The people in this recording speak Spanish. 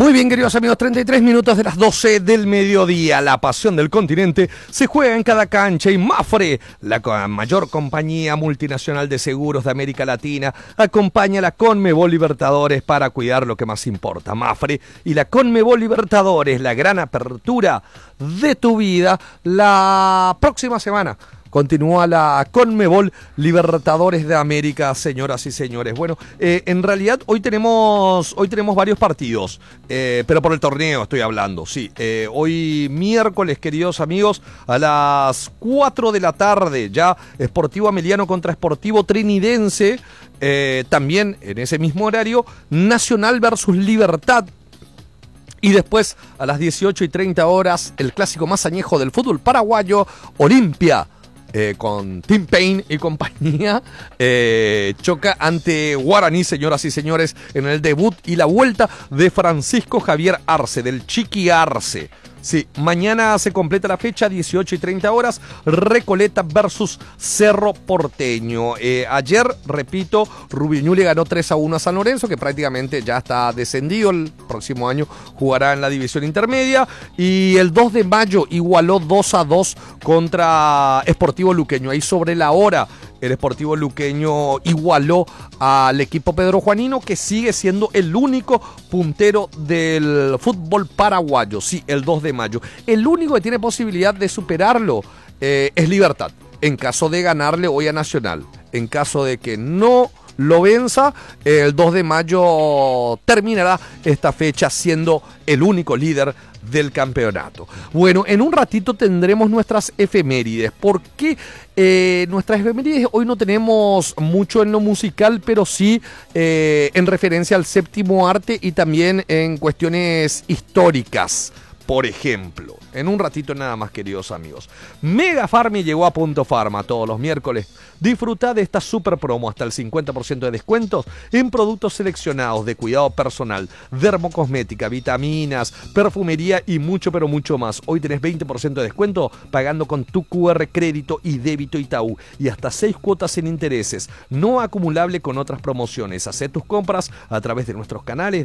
Muy bien, queridos amigos, 33 minutos de las 12 del mediodía. La pasión del continente se juega en cada cancha y Mapfre, la mayor compañía multinacional de seguros de América Latina, acompaña a la Conmebol Libertadores para cuidar lo que más importa. Mapfre y la Conmebol Libertadores, la gran apertura de tu vida, la próxima semana. Continúa la Conmebol Libertadores de América, señoras y señores. Bueno, en realidad hoy tenemos varios partidos, pero por el torneo estoy hablando, sí. Hoy miércoles, queridos amigos, a las 4 de la tarde, ya Sportivo Ameliano contra Sportivo Trinidense. También en ese mismo horario, Nacional versus Libertad. Y después, a las 18:30 horas, el clásico más añejo del fútbol paraguayo, Olimpia. Con Tim Payne y compañía, choca ante Guaraní, señoras y señores, en el debut y la vuelta de Francisco Javier Arce, del Chiqui Arce. Sí, mañana se completa la fecha, 18:30 horas, Recoleta versus Cerro Porteño. Ayer, repito, Rubiñú le ganó 3-1 a San Lorenzo, que prácticamente ya está descendido. El próximo año jugará en la división intermedia. Y el 2 de mayo igualó 2-2 contra Sportivo Luqueño. Ahí sobre la hora, el Sportivo Luqueño igualó al equipo pedrojuanino, que sigue siendo el único puntero del fútbol paraguayo. Sí, el 2 de mayo. El único que tiene posibilidad de superarlo es Libertad, en caso de ganarle hoy a Nacional. En caso de que no lo venza, el 2 de mayo terminará esta fecha siendo el único líder del campeonato. Bueno, en un ratito tendremos nuestras efemérides. ¿Por qué nuestras efemérides? Hoy no tenemos mucho en lo musical, pero sí en referencia al séptimo arte y también en cuestiones históricas. Por ejemplo, en un ratito nada más, queridos amigos, Mega Farmi llegó a Punto Farma todos los miércoles. Disfruta de esta super promo, hasta el 50% de descuentos en productos seleccionados de cuidado personal, dermocosmética, vitaminas, perfumería y mucho, pero mucho más. Hoy tenés 20% de descuento pagando con tu QR crédito y débito Itaú y hasta 6 cuotas sin intereses, no acumulable con otras promociones. Hacé tus compras a través de nuestros canales